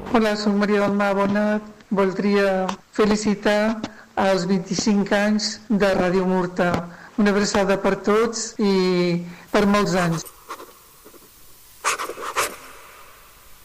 Hola, soc Maria del Mar Bonet. Voldria felicitar els 25 anys de Ràdio Murta. Una abraçada per tots i per molts anys.